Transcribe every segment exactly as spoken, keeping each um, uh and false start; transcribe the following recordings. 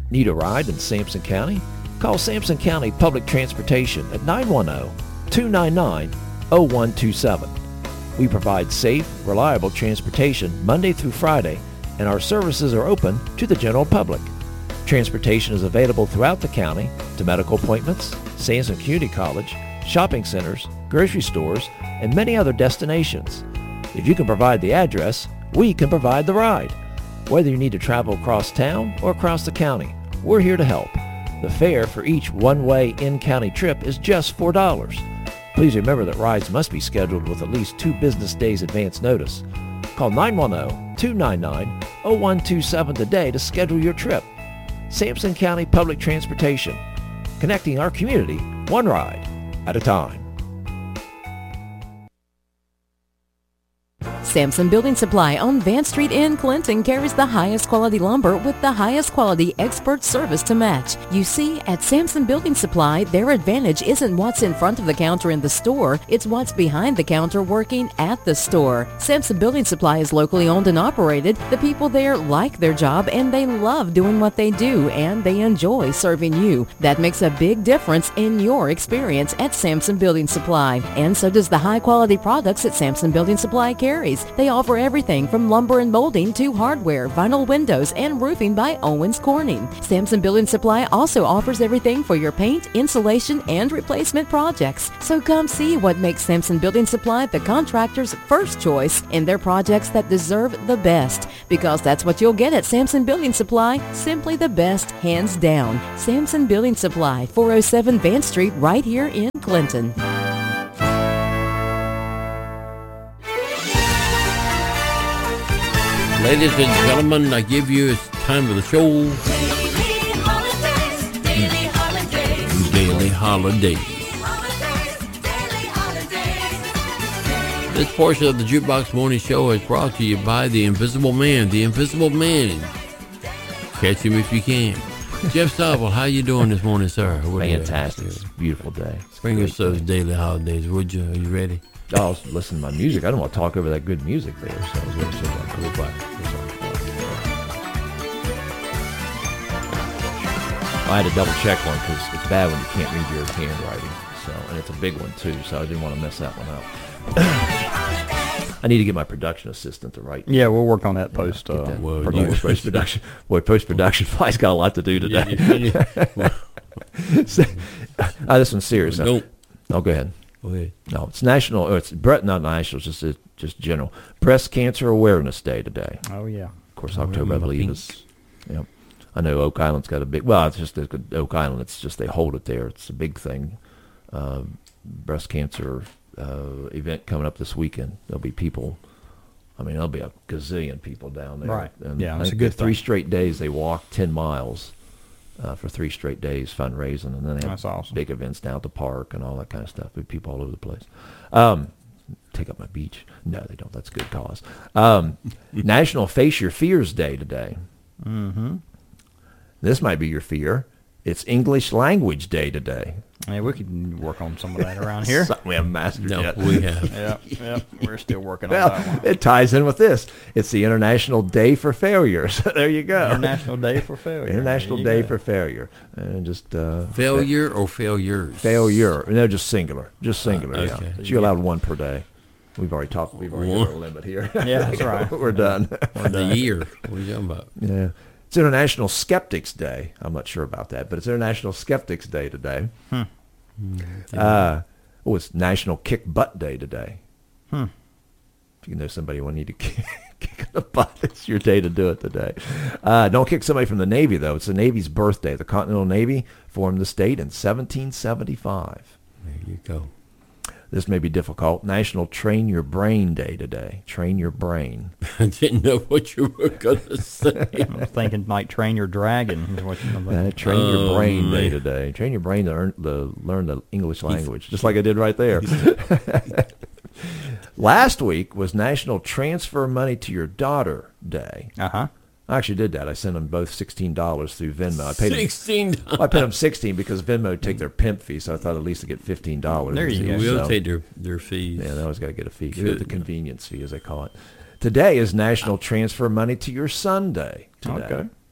Need a ride in Sampson County? Call Sampson County Public Transportation at nine one zero, two nine nine, zero one two seven. We provide safe, reliable transportation Monday through Friday, and our services are open to the general public. Transportation is available throughout the county to medical appointments, Sampson Community College, shopping centers, grocery stores, and many other destinations. If you can provide the address, we can provide the ride. Whether you need to travel across town or across the county, we're here to help. The fare for each one-way in-county trip is just four dollars. Please remember that rides must be scheduled with at least two business days advance notice. Call nine one zero, two nine nine, zero one two seven today to schedule your trip. Sampson County Public Transportation, connecting our community one ride at a time. Sampson Building Supply on Van Street in Clinton carries the highest quality lumber with the highest quality expert service to match. You see, at Sampson Building Supply, their advantage isn't what's in front of the counter in the store, it's what's behind the counter working at the store. Sampson Building Supply is locally owned and operated. The people there like their job and they love doing what they do, and they enjoy serving you. That makes a big difference in your experience at Sampson Building Supply. And so does the high quality products that Sampson Building Supply carries. They offer everything from lumber and molding to hardware, vinyl windows, and roofing by Owens Corning. Sampson Building Supply also offers everything for your paint, insulation, and replacement projects. So come see what makes Sampson Building Supply the contractor's first choice in their projects that deserve the best. Because that's what you'll get at Sampson Building Supply, simply the best, hands down. Sampson Building Supply, four oh seven Van Street, right here in Clinton. Ladies and gentlemen, I give you it's time for the show. Daily holidays, daily holidays, Daily holidays. holidays, daily holidays. This portion of the Jukebox Morning Show is brought to you by The Invisible Man. The Invisible Man. Catch him if you can. Jeff Sobel, how you doing this morning, sir? What you- Fantastic. It's a beautiful day. It's a Bring great us those day. daily holidays, would you? Are you ready? Oh, I was listening to my music. I don't want to talk over that good music there, so I was going to sit down. Goodbye. I had to double check one because it's bad when you can't read your handwriting. So, and it's a big one too, so I didn't want to mess that one up. I need to get my production assistant to write. Yeah, we'll work on that post. Get Uh, that well, production- you- post-production. Boy, post-production fly's got a lot to do today. Oh, this one's serious. Don't. Oh, go ahead. Go ahead. No, it's national. Oh, it's Brett, not national. It's just it's just general. Breast Cancer Awareness Day today. oh yeah. Of course, October, I remember believe pink. is. Yep. I know Oak Island's got a big. Well, it's just that Oak Island. It's just they hold it there. It's a big thing. Uh, breast cancer uh, event coming up this weekend. There'll be people. I mean, there'll be a gazillion people down there. Right. And Yeah, I it's a think good three thing. straight days they walk ten miles. Uh, for three straight days fundraising, and then they have That's awesome. big events down at the park and all that kind of stuff. With people all over the place. Um, take up my beach. No, they don't. That's a good cause. Um, National Face Your Fears Day today. Mm-hmm. This might be your fear. It's English Language Day today. Yeah, we could work on some of that around here. Something we haven't mastered No, yet. we have. yeah, yeah, we're still working Well, on that one. it ties in with this. It's the International Day for Failure. So there you go. International Day for Failure. International There you Day go. for Failure. And just uh, Failure or failures? failure. No, just singular. Just singular. Uh, yeah. okay. But you're allowed one per day. We've already talked. We've already hit our limit here. Yeah, that's right. We're done. The year. What are you talking about? Yeah. It's International Skeptics Day. I'm not sure about that, but it's International Skeptics Day today. Hmm. Uh, oh, it's National Kick Butt Day today. Hmm. If you know somebody who need to kick, kick in the butt, it's your day to do it today. Uh, don't kick somebody from the Navy, though. It's the Navy's birthday. The Continental Navy formed the state in seventeen seventy-five. There you go. This may be difficult. National Train Your Brain Day today. Train your brain. I didn't know what you were going to say. I was thinking like Train Your Dragon. Is what you Uh, train your Oh, brain day man. today. Train your brain to earn, the, learn the English language, just like I did right there. Last week was National Transfer Money to Your Daughter Day. Uh-huh. I actually did that. I sent them both sixteen dollars through Venmo. I paid them, Sixteen. well, I paid them sixteen because Venmo would take their pimp fee, so I thought at least I'd get fifteen dollars. There you go. We'll So, take their their fees. yeah, they always got to get a fee. Good. The convenience fee, as they call it. Today is National Transfer Money to Your Son Day. Today. Okay.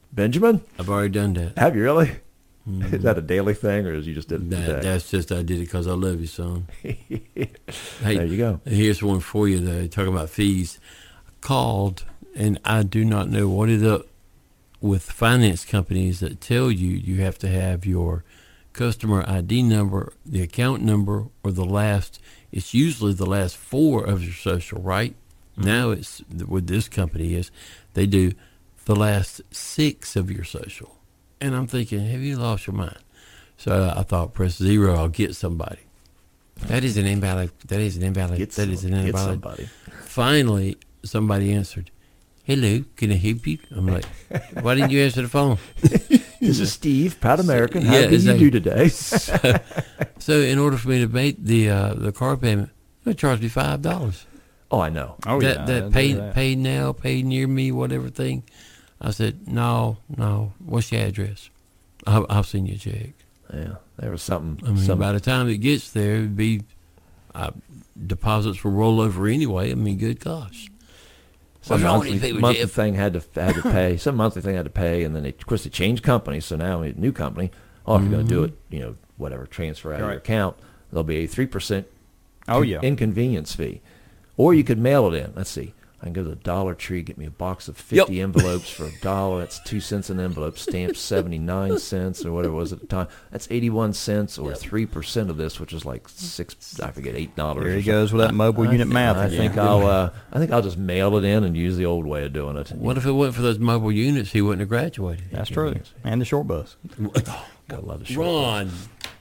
Benjamin, I've already done that. have you really? Is that a daily thing, or is you just did it That, today? that's just I did it because I love you, son. Hey, There you go. Here's one for you, though. Talking about fees. I called, and I do not know what is up with finance companies that tell you you have to have your customer I D number, the account number, or the last, it's usually the last four of your social, right? Mm-hmm. Now it's, what this company is, they do the last six of your social. And I'm thinking, have you lost your mind? So I thought, press zero, I'll get somebody. That is an invalid, that is an invalid, Get, that is an some- get invalid. somebody. Finally, somebody answered, hello, can I help you? I'm like, why didn't you answer the phone? This is Steve, Proud American. How Yeah, did you exactly. do today? so, so in order for me to make the uh, the car payment, they charged me five dollars. Oh, I know. Oh, that yeah. that I'll do paid that. paid now, paid near me, whatever thing. I said, no, no. What's your address? I'll, I'll send you a check. Yeah, there was something. I mean, some, by the time it gets there, it'd be uh, deposits will roll over anyway. I mean, good gosh. some What's wrong with monthly, these people, monthly Jeff? thing had to had to pay. Some monthly thing had to pay, and then they, of course they changed companies. So now a new company. Oh, if you're going to do it, you know, whatever, transfer out of Right. your account, there'll be a three percent Oh, yeah. inconvenience fee, or you could mail it in. Let's see. I can go to the Dollar Tree, get me a box of fifty Yep. envelopes for a dollar. That's two cents an envelope. Stamped seventy-nine cents or whatever it was at the time. That's eighty-one cents or three percent of this, which is like six, I forget, eight dollars. There he goes with that mobile I unit thi- math I again. think I'll, uh, I think I'll just mail it in and use the old way of doing it. What if it wasn't for those mobile units? He wouldn't have graduated. That's true. And the short bus. Gotta love the short. Ron,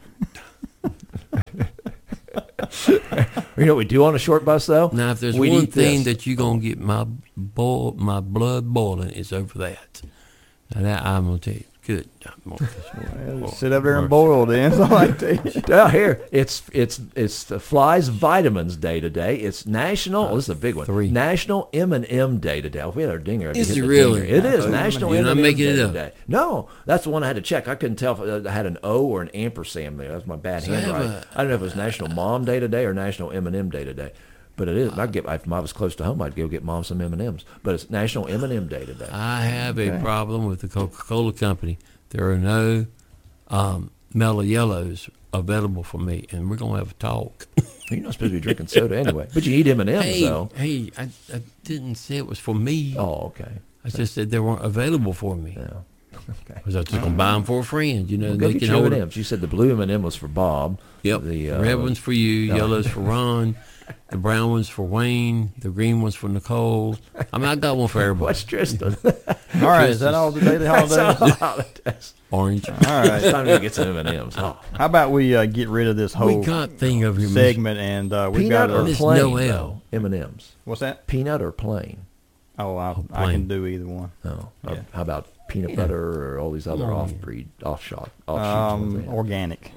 You know what we do on a short bus though? now if there's We'd one eat thing this. that you're gonna get my boil, my blood boiling, it's over that. Now that I'm gonna tell you, good. Well, sit up there and boil then. So I teach. Well, here it's it's it's the Flies Vitamins Day today. It's National. Oh, this is a big one. three. National M and M Day today. If we had our dinger, I'd be Is hitting it the really? dinger. It is Oh, National you're M not and M making Day it up. today. No, that's the one I had to check. I couldn't tell if I had an O or an ampersand there. That's my bad So I have handwriting. a- I don't know if it was National Mom Day today or National M and M Day today. But it is. I'd get if I was close to home, I'd go get mom some M and M's. But it's National M and M Day today. I have a Okay. problem with the Coca-Cola company. There are no um, Mellow Yellows available for me, and we're gonna have a talk. You're not supposed to be drinking soda anyway. But you eat M and M's hey, though. hey, I, I didn't say it was for me. Oh, okay. I just said they weren't available for me. Yeah. Okay. Because I was just gonna buy them for a friend, you know. Go they get can your M hold and it. M's. You said the blue M and M was for Bob. Yep. The uh, red one's for you, no. yellow's for Ron, the brown one's for Wayne, the green one's for Nicole. I mean, I got one for everybody. What's Tristan? All right, is that all the daily holidays? Holidays. Orange. All It's right. time to get some M and M's. Oh. How about we uh, get rid of this We whole got thing over here. segment and uh, we've Peanut got or a, Miss plain? Noel. though? M and M's. what's that? Peanut or plain? Oh, I, Oh, I plain. can do either one. Oh. Or Yeah. how about peanut butter or all these other Oh, off yeah. breed, off shot, offshoots? Um, ones they have? organic.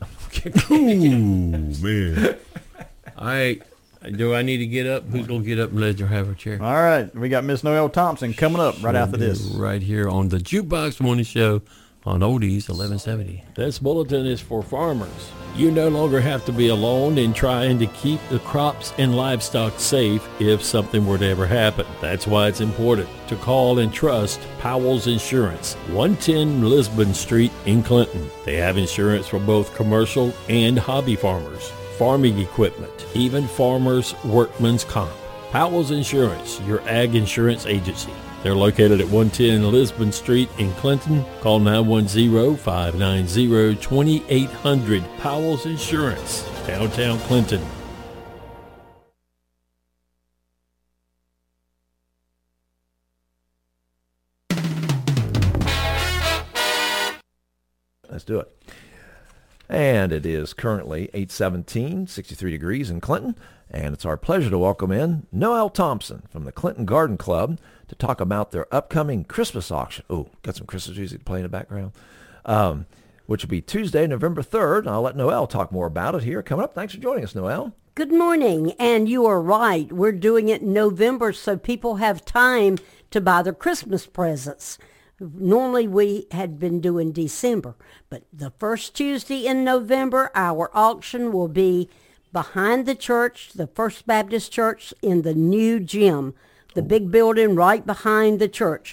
Ooh, man. All right. Do I need to get up? Who's going to get up and let her have her chair? All right, we got Miss Noelle Thompson coming up right after this. Right here on the Jukebox Morning Show on Oldies eleven seventy. This bulletin is for farmers. You no longer have to be alone in trying to keep the crops and livestock safe if something were to ever happen. That's why it's important to call and trust Powell's Insurance, one ten Lisbon Street in Clinton. They have insurance for both commercial and hobby farmers, farming equipment, even farmers' workman's comp. Powell's Insurance, your ag insurance agency. They're located at one ten Lisbon Street in Clinton. Call nine one zero, five nine zero, two eight hundred. Powell's Insurance, downtown Clinton. Let's do it. And it is currently eight seventeen, sixty-three degrees in Clinton. And it's our pleasure to welcome in Noelle Thompson from the Clinton Garden Club to talk about their upcoming Christmas auction. Oh, got some Christmas music playing in the background. Um, which will be Tuesday, November third. I'll let Noelle talk more about it here. Coming up. Thanks for joining us, Noelle. Good morning, and you are right. We're doing it in November so people have time to buy their Christmas presents. Normally we had been doing December, but the first Tuesday in November, our auction will be behind the church, the First Baptist Church, in the new gym, the big building right behind the church.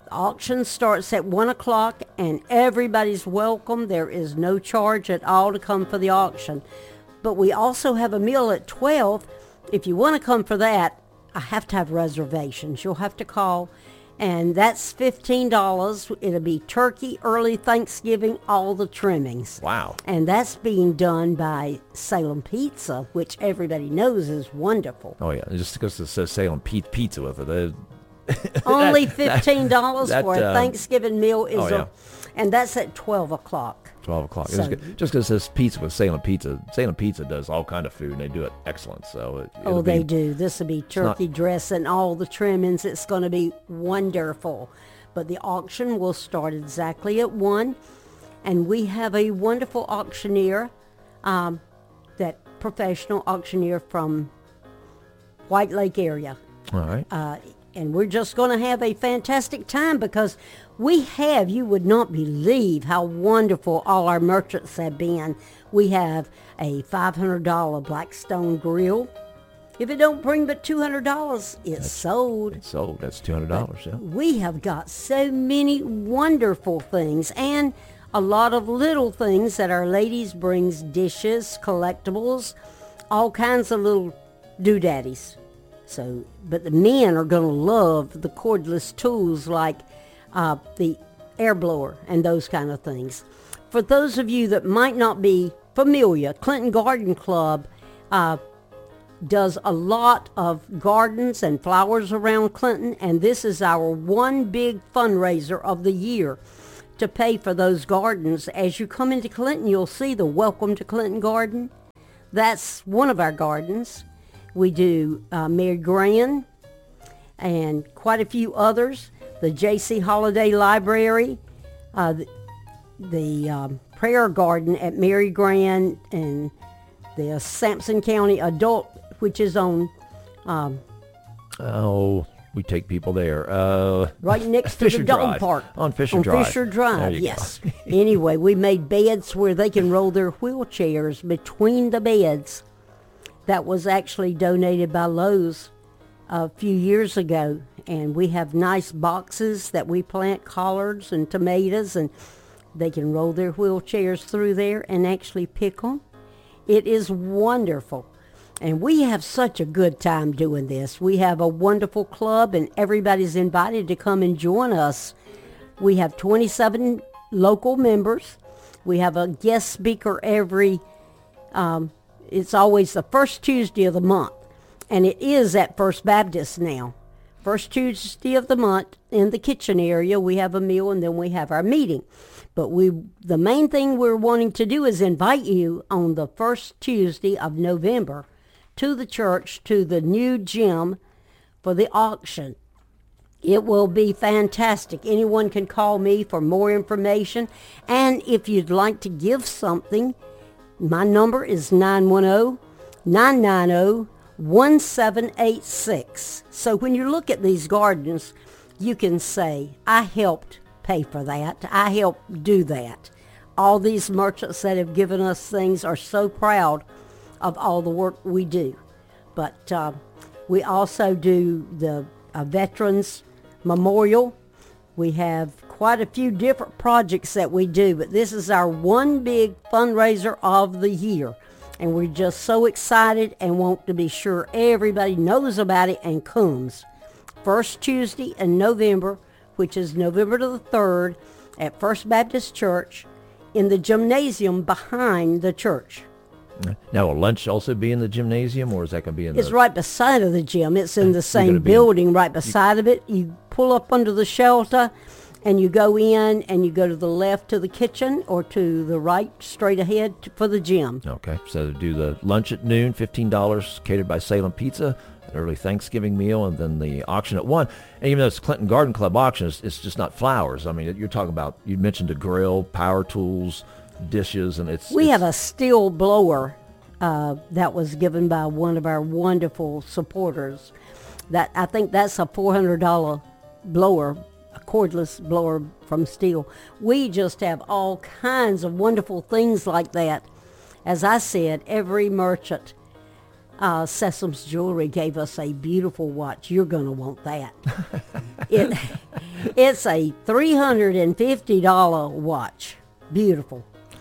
The auction starts at one o'clock, and everybody's welcome. There is no charge at all to come for the auction. But we also have a meal at twelve. If you want to come for that, I have to have reservations. You'll have to call, and that's fifteen dollars. It'll be turkey, early Thanksgiving, all the trimmings. Wow. And that's being done by Salem Pizza, which everybody knows is wonderful. Oh, yeah. Just because it says Salem Pe- Pizza with it. they- Only that- that- fifteen dollars that, for a um, Thanksgiving meal is oh, yeah. a, and that's at twelve o'clock. twelve o'clock. So- Just because it says pizza with Salem Pizza. Salem Pizza does all kind of food, and they do it excellent. So it, Oh, it'll they be, do. This will be not- turkey dressing, all the trimmings. It's going to be wonderful. But the auction will start exactly at one, and we have a wonderful auctioneer, um, that professional auctioneer from White Lake area. All right. Uh, and we're just going to have a fantastic time because we have, you would not believe how wonderful all our merchants have been. We have a five hundred dollars Blackstone grill. If it don't bring but two hundred dollars, it's sold. So that's two hundred dollars, yeah. We have got so many wonderful things and a lot of little things that our ladies brings, dishes, collectibles, all kinds of little doodaddies. So, but the men are going to love the cordless tools like uh, the air blower and those kind of things. For those of you that might not be familiar, Clinton Garden Club uh, does a lot of gardens and flowers around Clinton, and this is our one big fundraiser of the year to pay for those gardens. As you come into Clinton, you'll see the Welcome to Clinton Garden. That's one of our gardens. We do uh, Mary Grand and quite a few others. The J C Holiday Library, uh, the, the um, Prayer Garden at Mary Grand, and the Sampson County Adult, which is on um, Oh, we take people there. Uh, right next to Fisher the dog Drive. park. On Fisher on Drive. Fisher There Drive, you go. yes. Anyway, we made beds where they can roll their wheelchairs between the beds. That was actually donated by Lowe's a few years ago. And we have nice boxes that we plant collards and tomatoes, and they can roll their wheelchairs through there and actually pick them. It is wonderful. And we have such a good time doing this. We have a wonderful club, and everybody's invited to come and join us. We have twenty-seven local members. We have a guest speaker every, um, it's always the first Tuesday of the month. And it is at First Baptist now. First Tuesday of the month in the kitchen area, we have a meal, and then we have our meeting. But we, the main thing we're wanting to do is invite you on the first Tuesday of November to the church, to the new gym for the auction. It will be fantastic. Anyone can call me for more information. And if you'd like to give something, my number is nine one zero, nine nine zero, one seven eight six. So when you look at these gardens, you can say, I helped pay for that. I helped do that. All these merchants that have given us things are so proud of all the work we do. But uh, we also do the uh, Veterans Memorial. We have quite a few different projects that we do, but this is our one big fundraiser of the year. And we're just so excited and want to be sure everybody knows about it and comes. First Tuesday in November, which is November the third, at First Baptist Church in the gymnasium behind the church. Now, will lunch also be in the gymnasium, or is that going to be in It's the... right beside of the gym. It's in the gonna same be- building right beside of it. You pull up under the shelter and you go in and you go to the left to the kitchen or to the right straight ahead to, for the gym. Okay, so do the lunch at noon, fifteen dollars, catered by Salem Pizza, an early Thanksgiving meal, and then the auction at one. And even though it's Clinton Garden Club auction, it's, it's just not flowers. I mean, you're talking about, you mentioned a grill, power tools, dishes, and it's... We it's, have a steel blower uh, that was given by one of our wonderful supporters. That I think that's a four hundred dollars blower, a cordless blower from steel. We just have all kinds of wonderful things like that. As I said, every merchant uh, Sesam's Jewelry gave us a beautiful watch. You're going to want that. it, it's a three hundred fifty dollars watch. Beautiful.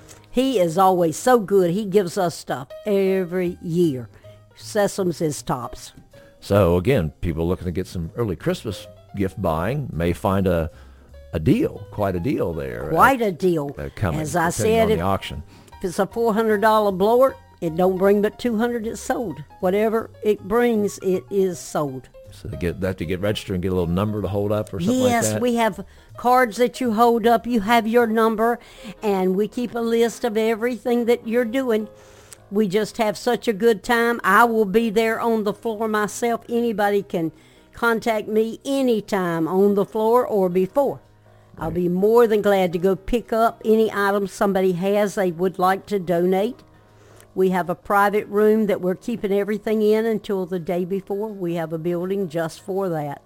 He is always so good. He gives us stuff every year. Sesam's is tops. So again, people looking to get some early Christmas gift buying may find a a deal, quite a deal there. Quite uh, a deal. uh, coming, As I depending said, on if, the auction. if it's a four hundred dollars blower, it don't bring but two hundred dollars. It's sold. Whatever it brings, it is sold. So they get that to get registered and get a little number to hold up or something Yes, like that. we have cards that you hold up. You have your number, and we keep a list of everything that you're doing. We just have such a good time. I will be there on the floor myself. Anybody can contact me anytime on the floor or before. I'll be more than glad to go pick up any items somebody has they would like to donate. We have a private room that we're keeping everything in until the day before. We have a building just for that.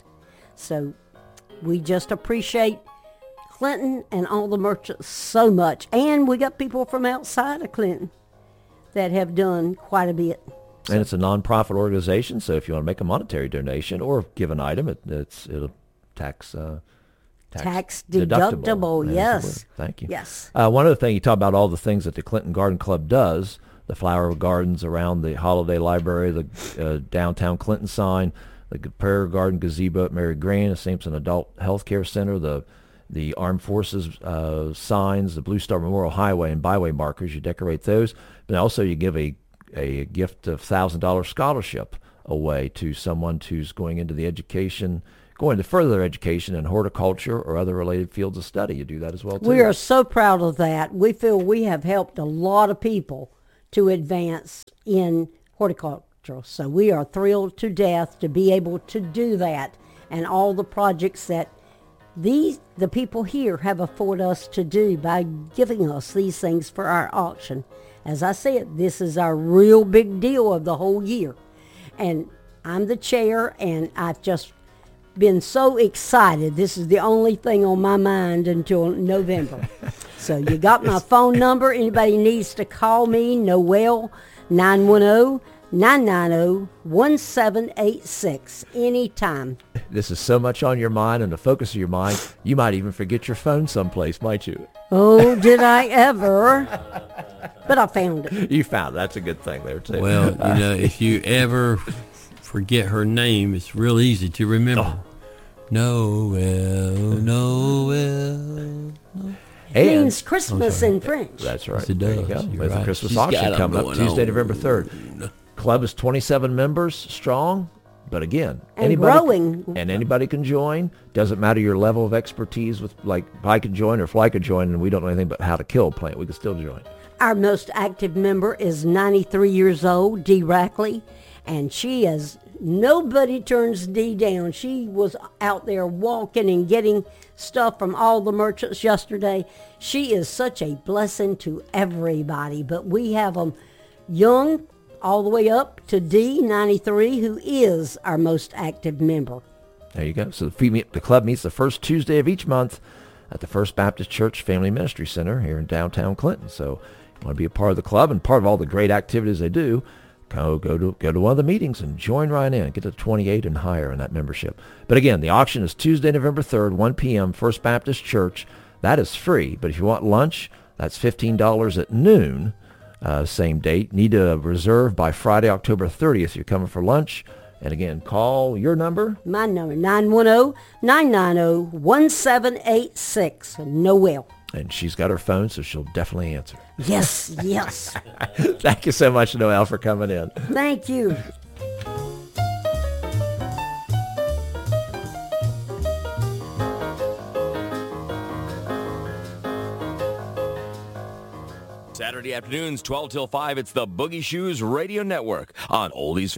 So we just appreciate Clinton and all the merchants so much. And we got people from outside of Clinton that have done quite a bit. And it's a nonprofit organization, so if you want to make a monetary donation or give an item, it, it's it'll tax uh, Tax deductible, That is the yes. word. Thank you. Yes. Uh, one other thing, you talk about all the things that the Clinton Garden Club does, the flower gardens around the Holiday Library, the uh, downtown Clinton sign, the Prairie Garden gazebo at Mary Green, the Sampson Adult Health Care Center, the the Armed Forces uh, signs, the Blue Star Memorial Highway and byway markers, you decorate those. But also you give a, a gift of one thousand dollars scholarship away to someone who's going into the education, going to further education in horticulture or other related fields of study. You do that as well, too. We are so proud of that. We feel we have helped a lot of people to advance in horticulture. So we are thrilled to death to be able to do that, and all the projects that these the people here have afforded us to do by giving us these things for our auction. As I said, this is our real big deal of the whole year. And I'm the chair, and I've just been so excited. This is the only thing on my mind until November. So you got my phone number. Anybody needs to call me, Noel, nine one zero, nine nine zero, one seven eight six, anytime. This is so much on your mind and the focus of your mind, you might even forget your phone someplace, might you? Oh, did I ever? But I found it. You found it. That's a good thing there, too. Well, you know, if you ever forget her name, it's real easy to remember. Noel, Noel. And, Means Christmas in French. that's right. Yes, it There you does. go. You're With the right. Christmas She's auction got 'em coming up going Tuesday, on. November third. Club is twenty-seven members strong, but again, And anybody growing. and anybody can join. Doesn't matter your level of expertise with, like, I could join or Fly could join, and we don't know anything but how to kill a plant. We can still join. Our most active member is ninety-three years old, Dee Rackley, and she is, nobody turns Dee down. She was out there walking and getting stuff from all the merchants yesterday. She is such a blessing to everybody, but we have them young all the way up to Dee, ninety-three, who is our most active member. There you go. So the, fee- the club meets the first Tuesday of each month at the First Baptist Church Family Ministry Center here in downtown Clinton. So you want to be a part of the club and part of all the great activities they do, go, go, to, go to one of the meetings and join right in. Get to twenty-eight and higher in that membership. But again, the auction is Tuesday, November third, one p.m., First Baptist Church. That is free. But if you want lunch, that's fifteen dollars at noon. Uh, same date. Need to reserve by Friday, October thirtieth. You're coming for lunch. And again, call your number. My number, nine one zero, nine nine zero, one seven eight six, Noel. And she's got her phone, so she'll definitely answer. Yes, yes. Thank you so much, Noelle, for coming in. Thank you. Saturday afternoons, twelve till five, it's the Boogie Shoes Radio Network on Oldies